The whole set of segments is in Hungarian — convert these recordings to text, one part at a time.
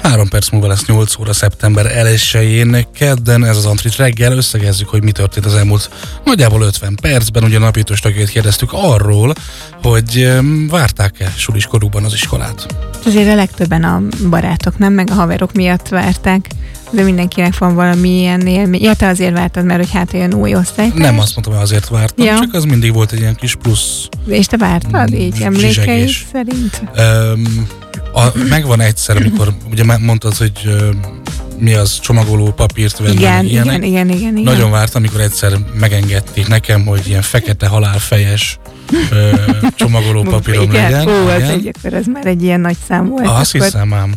3 perc múlva lesz 8 óra szeptember 1-én, kedden, ez az Antrit reggel, összegezzük, hogy mi történt az elmúlt nagyjából 50 percben. Ugye a napítós tagjait kérdeztük arról, hogy várták-e suliskorukban az iskolát. Azért a legtöbben a barátok, nem? Meg a haverok miatt várták. De mindenkinek van valamilyen élmény. Ja, te azért vártad, mert hogy hát olyan új osztálytárs? Nem azt mondtam, hogy azért vártam, csak az mindig volt egy ilyen kis plusz. És te vártad így emlékeid szerint? Megvan egyszer, amikor ugye mondtad, hogy mi az, csomagoló papírt venni. Igen. Nagyon vártam, amikor egyszer megengedték nekem, hogy ilyen fekete halálfejes csomagoló papírom legyen. Ez már egy ilyen nagy szám volt. Azt hiszem ám.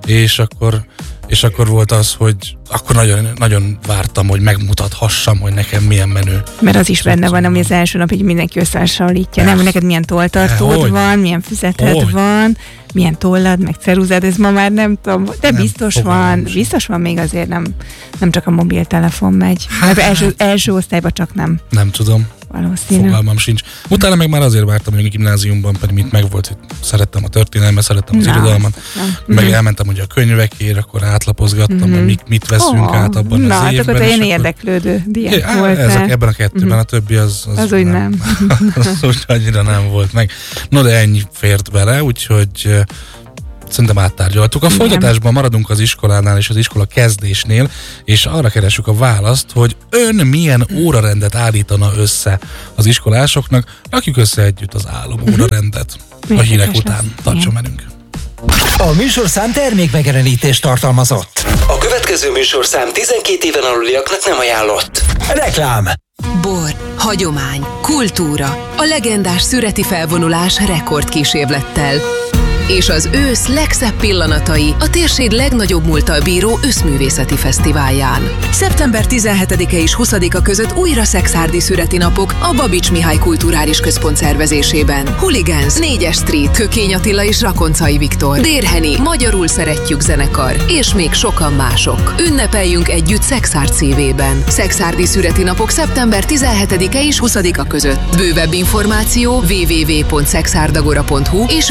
És akkor volt az, hogy akkor nagyon, nagyon vártam, hogy megmutathassam, hogy nekem milyen menő. Mert az is benne van, ami az első nap így mindenki összehasonlítja. Nem, hogy neked milyen tolltartód van, milyen füzeted van, milyen tollad, meg ceruzád, ez ma már nem tudom, de nem, biztos van még azért nem csak a mobiltelefon megy. Első osztályban csak nem. Nem tudom. Valószínű. Fogalmam sincs. Utána meg már azért vártam, hogy a gimnáziumban pedig mint megvolt, hogy szerettem a történelmet, szerettem az irodalmat, meg elmentem ugye a könyvekért, akkor átlapozgattam, hogy mit veszünk át abban az évben. Akkor ilyen érdeklődő diák voltál. Ebben a kettőben, a többi az úgy nem. Az úgy annyira nem volt meg. No, de ennyi fért bele, úgyhogy szerintem áttárgyaltuk. A folytatásban maradunk az iskolánál és az iskola kezdésnél, és arra keressük a választ, hogy ön milyen órarendet állítana össze az iskolásoknak. Rakjuk össze együtt az álom órarendet. A hírek után tartson velünk. A műsorszám termékmegjelenítést tartalmazott. A következő műsorszám 12 éven aluliaknak nem ajánlott. Reklám. Bor, hagyomány, kultúra, a legendás szüreti felvonulás rekordkísérlettel. És az ősz legszebb pillanatai a térség legnagyobb múlttal bíró összművészeti fesztiválján. Szeptember 17-e és 20-a között újra Szekszárdi szüreti napok a Babics Mihály Kulturális Központ szervezésében. Hooligans, 4-es Street, Kökény Attila és Rakoncai Viktor, Dérheni, Magyarul szeretjük zenekar, és még sokan mások. Ünnepeljünk együtt Szekszárd szívében. Szekszárdi szüreti napok szeptember 17-e és 20-a között. Bővebb információ www.szexárdagora.hu és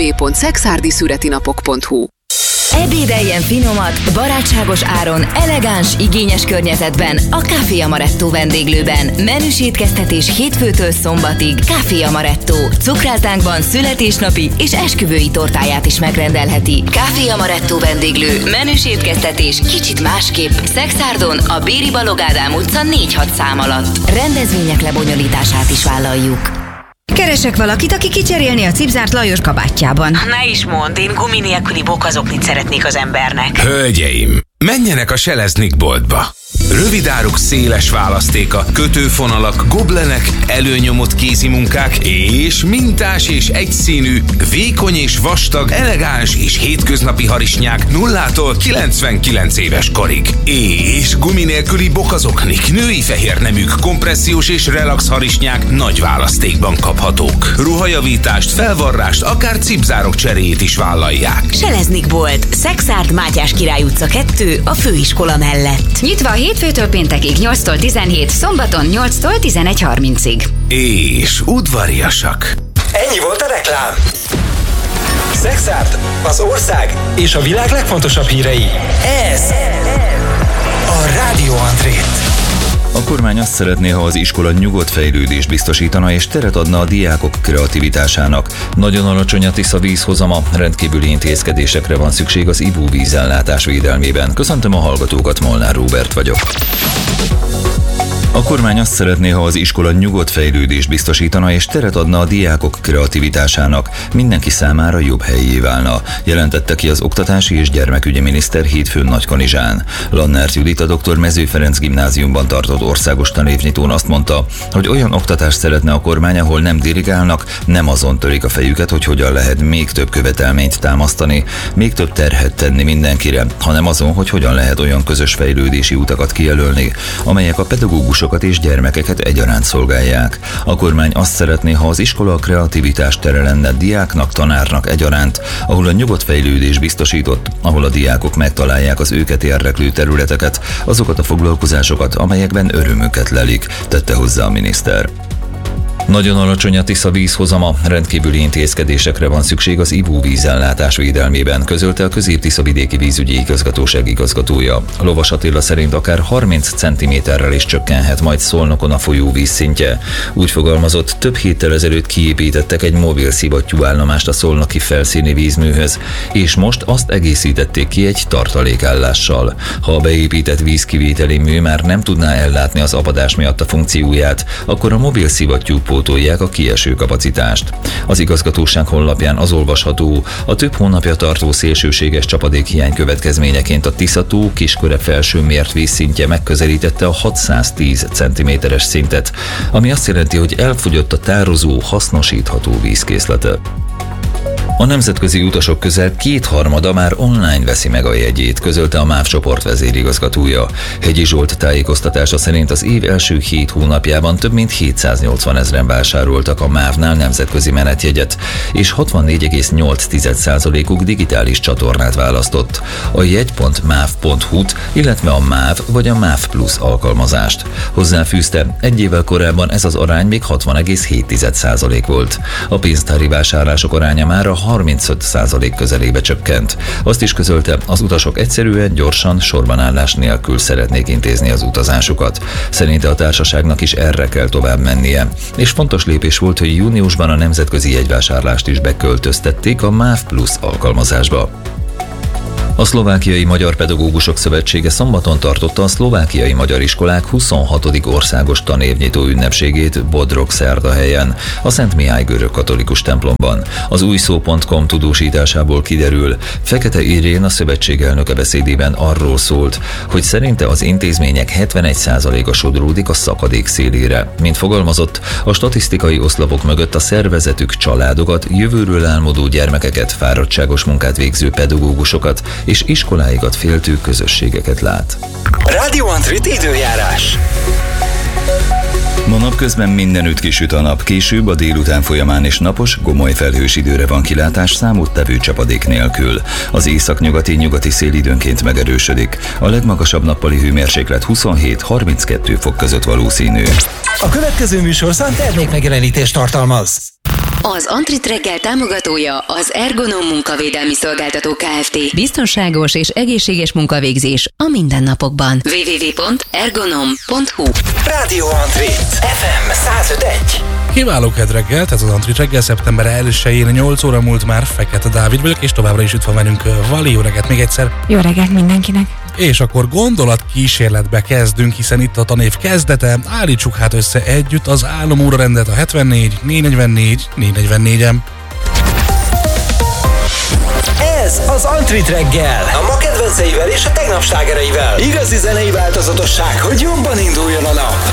www.szexárdiszüretinapok.hu. Ebédeljen finomat, barátságos áron, elegáns, igényes környezetben a Café Amaretto vendéglőben. Menüs étkeztetés hétfőtől szombatig. Café Amaretto. Cukrászdánkban születésnapi és esküvői tortáját is megrendelheti. Café Amaretto vendéglő. Menüs étkeztetés kicsit másképp. Szekszárdon a Béri Balogh Ádám utca 4-6 szám alatt. Rendezvények lebonyolítását is vállaljuk. Keresek valakit, aki kicserélni a cipzárt Lajos kabátjában. Ne is mondd, én gumi nélküli bokazoknit szeretnék az embernek. Hölgyeim, menjenek a Seleznick boltba. Rövidáruk széles választéka, kötőfonalak, goblenek, előnyomott kézimunkák és mintás és egyszínű, vékony és vastag, elegáns és hétköznapi harisnyák 0-tól 99 éves korig. És gumi nélküli bokazoknik, női fehér neműk, kompressziós és relax harisnyák nagy választékban kaphatók. Ruhajavítást, felvarrást, akár cipzárok cseréjét is vállalják. Seleznick bolt, Szekszárd, Mátyás Király utca 2, a főiskola mellett. Nyitva hétfőtől péntekig 8-tól 17, szombaton 8-tól 11:30-ig. És udvariasak. Ennyi volt a reklám. Szekszárd, az ország és a világ legfontosabb hírei. Ez a Rádió Andrét. A kormány azt szeretné, ha az iskola nyugodt fejlődést biztosítana és teret adna a diákok kreativitásának. Nagyon alacsony a Tisza vízhozama, rendkívüli intézkedésekre van szükség az ivóvízellátás védelmében. Köszöntöm a hallgatókat, Molnár Róbert vagyok. A kormány azt szeretné, ha az iskola nyugodt fejlődést biztosítana és teret adna a diákok kreativitásának, mindenki számára jobb helyé válna, jelentette ki az oktatási és gyermekügyi miniszter hétfőn Nagykanizsán. Lannert Judit, a Dr. Mező Ferenc gimnáziumban tartott országos tanévnyitón azt mondta, hogy olyan oktatást szeretne a kormány, ahol nem dirigálnak, nem azon törik a fejüket, hogy hogyan lehet még több követelményt támasztani, még több terhet tenni mindenkire, hanem azon, hogy hogyan lehet olyan közös fejlődési utakat kijelölni, amelyek a pedagógusokat és gyermekeket egyaránt szolgálják. A kormány azt szeretné, ha az iskola a kreativitás tere lenne diáknak, tanárnak egyaránt, ahol a nyugodt fejlődés biztosított, ahol a diákok megtalálják az őket érdeklő területeket, azokat a foglalkozásokat, amelyekben örömüket lelik, tette hozzá a miniszter. Nagyon alacsony a Tisza vízhozama, rendkívüli intézkedésekre van szükség az ivóvízellátás védelmében, közölte a Közép-Tiszavidéki Vízügyi Igazgatóság igazgatója. Lovas Attila szerint akár 30 cm-rel is csökkenhet majd Szolnokon a folyó vízszintje. Úgy fogalmazott, több héttel ezelőtt kiépítettek egy mobil szivattyúállomást a szolnoki felszíni vízműhöz, és most azt egészítették ki egy tartalékállással. Ha a beépített vízkivételi mű már nem tudná ellátni az apadás miatt a funkcióját, akkor a mobil szivattyúk pótolják a kieső kapacitást. Az igazgatóság honlapján az olvasható, a több hónapja tartó szélsőséges csapadékhiány következményeként a Tisza-tó Kisköre felső mért vízszintje megközelítette a 610 cm-es szintet, ami azt jelenti, hogy elfogyott a tározó, hasznosítható vízkészlete. A nemzetközi utasok közel 2/3 már online veszi meg a jegyét, közölte a MÁV csoport vezérigazgatója. Hegyi Zsolt tájékoztatása szerint az év első 7 hónapjában több mint 780 000-en vásároltak a MÁV-nál nemzetközi menetjegyet, és 64,8%-uk digitális csatornát választott, a jegy.mav.hu-t, illetve a MÁV vagy a MÁV Plus alkalmazást. Hozzáfűzte, egy évvel korábban ez az arány még 60,7% volt. A pénztári vásárlások aránya már a 35% közelébe csökkent. Azt is közölte, az utasok egyszerűen, gyorsan, sorbanállás nélkül szeretnék intézni az utazásukat. Szerinte a társaságnak is erre kell tovább mennie. És fontos lépés volt, hogy júniusban a nemzetközi jegyvásárlást is beköltöztették a MÁV Plus alkalmazásba. A Szlovákiai Magyar Pedagógusok Szövetsége szombaton tartotta a szlovákiai magyar iskolák 26. országos tanévnyitó ünnepségét Bodrog-Szerdahelyen, a Szent Mihály görögkatolikus templomban. Az újszó.com tudósításából kiderül, Fekete Irén, a szövetség elnöke beszédében arról szólt, hogy szerinte az intézmények 71%-a sodródik a szakadék szélére. Mint fogalmazott, a statisztikai oszlopok mögött a szervezetük családokat, jövőről álmodó gyermekeket, fáradtságos munkát végző pedagógusokat és iskoláikat féltő közösségeket lát. Rádió Antrit időjárás. Ma napközben mindenütt kisüt a nap, később a délután folyamán is napos, gomoly felhős időre van kilátás számottevő csapadék nélkül. Az északnyugati szél időnként megerősödik. A legmagasabb nappali hőmérséklet 27-32 fok között valószínű. A következő műsorszám termékmegjelenítést tartalmaz. Az Antrit reggel támogatója az Ergonom munkavédelmi szolgáltató Kft. Biztonságos és egészséges munkavégzés a mindennapokban. www.ergonom.hu. Rádió Antrit FM 105.1. Kiváló kedreggelt, ez az Antrit reggel, szeptember 1-én 8 óra múlt már, Fekete Dávid vagyok, és továbbra is itt van velünk Vali. Jó reggelt még egyszer. Jó reggelt mindenkinek. És akkor gondolatkísérletbe kezdünk, hiszen itt a tanév kezdete. Állítsuk hát össze együtt az álomórarendet a 74 444 444-en. Ez az Antrit reggel, a ma kedvenceivel és a tegnap slágereivel. Igazi zenei változatosság, hogy jobban induljon a nap.